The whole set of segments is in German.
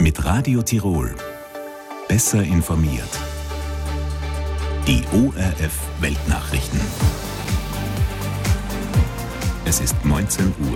Mit Radio Tirol. Besser informiert. Die ORF Weltnachrichten. Es ist 19 Uhr.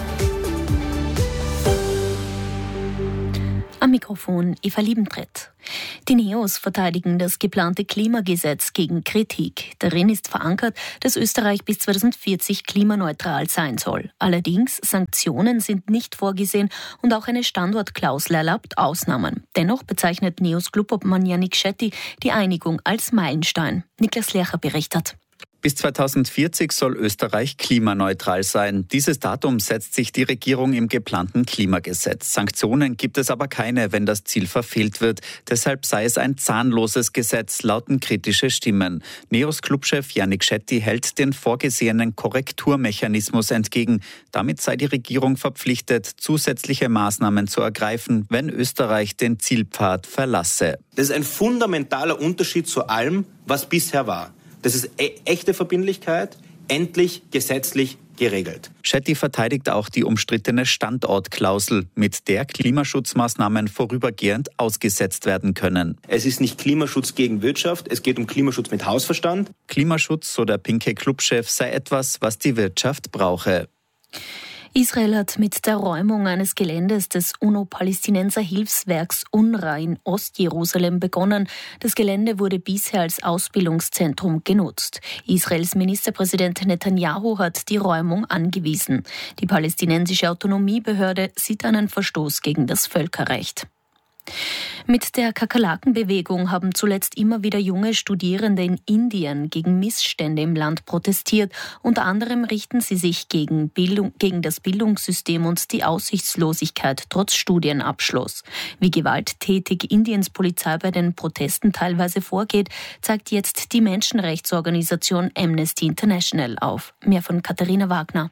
Am Mikrofon Eva Liebentritt. Die Neos verteidigen das geplante Klimagesetz gegen Kritik. Darin ist verankert, dass Österreich bis 2040 klimaneutral sein soll. Allerdings, Sanktionen sind nicht vorgesehen und auch eine Standortklausel erlaubt Ausnahmen. Dennoch bezeichnet Neos Clubobmann Yannick Shetty die Einigung als Meilenstein. Niklas Lercher berichtet. Bis 2040 soll Österreich klimaneutral sein. Dieses Datum setzt sich die Regierung im geplanten Klimagesetz. Sanktionen gibt es aber keine, wenn das Ziel verfehlt wird. Deshalb sei es ein zahnloses Gesetz, lauten kritische Stimmen. Neos Clubchef Yannick Shetty hält den vorgesehenen Korrekturmechanismus entgegen. Damit sei die Regierung verpflichtet, zusätzliche Maßnahmen zu ergreifen, wenn Österreich den Zielpfad verlasse. Das ist ein fundamentaler Unterschied zu allem, was bisher war. Das ist echte Verbindlichkeit, endlich gesetzlich geregelt. Shetty verteidigt auch die umstrittene Standortklausel, mit der Klimaschutzmaßnahmen vorübergehend ausgesetzt werden können. Es ist nicht Klimaschutz gegen Wirtschaft, es geht um Klimaschutz mit Hausverstand. Klimaschutz, so der pinke Clubchef, sei etwas, was die Wirtschaft brauche. Israel hat mit der Räumung eines Geländes des UNO-Palästinenser-Hilfswerks UNRWA in Ostjerusalem begonnen. Das Gelände wurde bisher als Ausbildungszentrum genutzt. Israels Ministerpräsident Netanyahu hat die Räumung angewiesen. Die palästinensische Autonomiebehörde sieht einen Verstoß gegen das Völkerrecht. Mit der Kakerlakenbewegung haben zuletzt immer wieder junge Studierende in Indien gegen Missstände im Land protestiert. Unter anderem richten sie sich gegen das Bildungssystem und die Aussichtslosigkeit trotz Studienabschluss. Wie gewalttätig Indiens Polizei bei den Protesten teilweise vorgeht, zeigt jetzt die Menschenrechtsorganisation Amnesty International auf. Mehr von Katharina Wagner.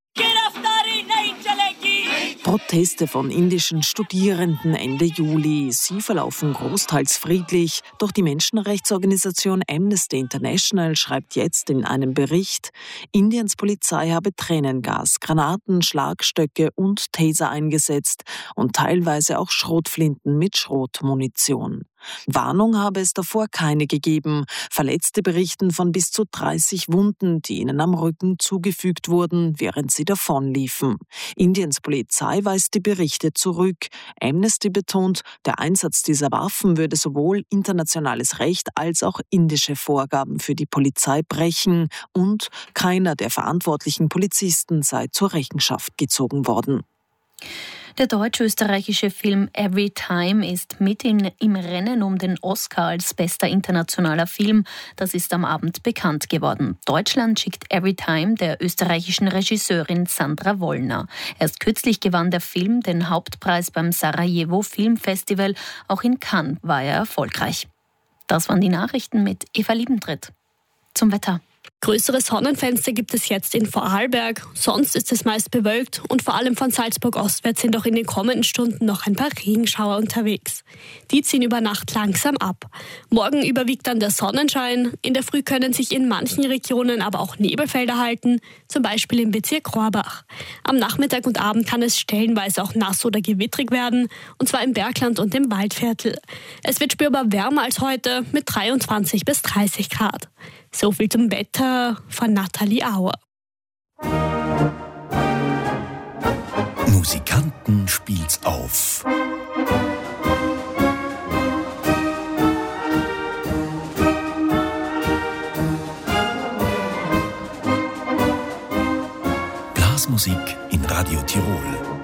Proteste von indischen Studierenden Ende Juli. Sie verlaufen großteils friedlich. Doch die Menschenrechtsorganisation Amnesty International schreibt jetzt in einem Bericht, Indiens Polizei habe Tränengas, Granaten, Schlagstöcke und Taser eingesetzt und teilweise auch Schrotflinten mit Schrotmunition. Warnung habe es davor keine gegeben. Verletzte berichten von bis zu 30 Wunden, die ihnen am Rücken zugefügt wurden, während sie davonliefen. Indiens Polizei weist die Berichte zurück. Amnesty betont, der Einsatz dieser Waffen würde sowohl internationales Recht als auch indische Vorgaben für die Polizei brechen und keiner der verantwortlichen Polizisten sei zur Rechenschaft gezogen worden. Der deutsch-österreichische Film Every Time ist mit im Rennen um den Oscar als bester internationaler Film. Das ist am Abend bekannt geworden. Deutschland schickt Every Time der österreichischen Regisseurin Sandra Wollner. Erst kürzlich gewann der Film den Hauptpreis beim Sarajevo Filmfestival. Auch in Cannes war er erfolgreich. Das waren die Nachrichten mit Eva Liebentritt. Zum Wetter. Größere Sonnenfenster gibt es jetzt in Vorarlberg, sonst ist es meist bewölkt und vor allem von Salzburg ostwärts sind auch in den kommenden Stunden noch ein paar Regenschauer unterwegs. Die ziehen über Nacht langsam ab. Morgen überwiegt dann der Sonnenschein, in der Früh können sich in manchen Regionen aber auch Nebelfelder halten, zum Beispiel im Bezirk Rohrbach. Am Nachmittag und Abend kann es stellenweise auch nass oder gewittrig werden, und zwar im Bergland und im Waldviertel. Es wird spürbar wärmer als heute mit 23 bis 30 Grad. So viel zum Wetter von Nathalie Auer. Musikanten spielt's auf. Blasmusik in Radio Tirol.